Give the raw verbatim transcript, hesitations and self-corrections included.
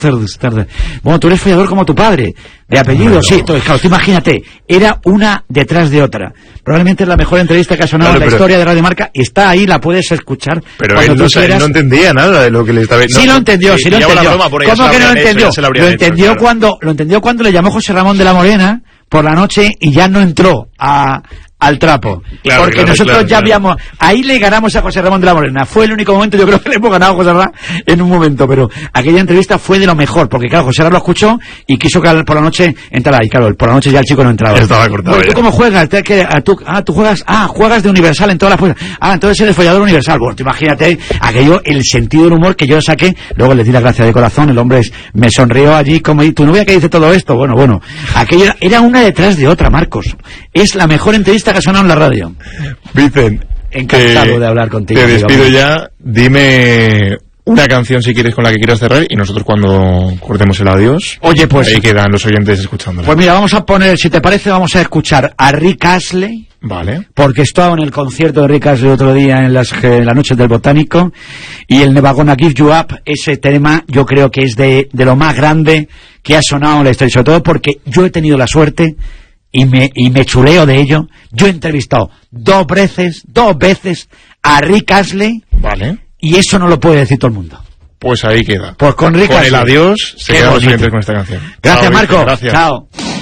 Tardes, tardes. Bueno, tú eres follador como tu padre, de apellido, no, sí. Entonces, claro, tú imagínate, era una detrás de otra. Probablemente es la mejor entrevista que ha sonado claro, en la historia de Radio Marca. Está ahí, la puedes escuchar. Pero él no, él no entendía nada de lo que le estaba... Sí no, lo entendió, sí lo entendió. ¿Cómo que no lo entendió? Hecho, lo entendió hecho, claro. cuando lo entendió cuando le llamó José Ramón de la Morena por la noche y ya no entró a... al trapo, claro, porque claro, nosotros claro, ya claro. habíamos, ahí le ganamos a José Ramón de la Morena, fue el único momento, yo creo que le hemos ganado a José Ramón en un momento, pero aquella entrevista fue de lo mejor, porque claro, José Ramón lo escuchó y quiso que por la noche entrara, y claro, por la noche ya el chico no entraba. Estaba cortado. Bueno, ¿tú cómo juegas? ¿Tú, ah, tú, ah, tú juegas, ah, juegas de Universal en todas las fuerzas, ah, entonces eres follador Universal. Bueno, tú imagínate aquello, el sentido del humor que yo saqué, luego le di la gracia de corazón, el hombre es, me sonrió allí como, ¿tu novia qué dice todo esto? Bueno, bueno, aquello era, era una detrás de otra, Marcos, es la mejor entrevista que ha sonado en la radio. Vicen, encantado te, de hablar contigo. Te despido ya. Dime una canción si quieres con la que quieras cerrar y nosotros cuando cortemos el adiós. Oye, pues ahí quedan los oyentes escuchándola. Pues mira, vamos a poner, si te parece, vamos a escuchar a Rick Astley. Vale. Porque estaba en el concierto de Rick Astley otro día en las, en las noches del Botánico y el Never Gonna Give You Up, ese tema yo creo que es de, de lo más grande que ha sonado en la historia, sobre todo porque yo he tenido la suerte y me, y me chuleo de ello. Yo he entrevistado dos veces, dos veces a Rick Astley. Vale. Y eso no lo puede decir todo el mundo. Pues ahí queda. Pues con Rick Con Astley. el adiós se quedan los oyentes con esta canción. Gracias, Chao, Marco. Gracias. Chao.